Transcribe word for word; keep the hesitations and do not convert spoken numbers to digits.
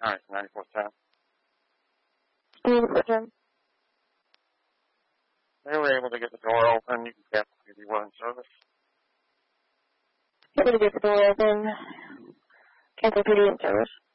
Alright, ninety-four ten. ninety-four ten. They were able to get the door open. You can cancel if you were in service. Able to get the door open. Cancel P D in service.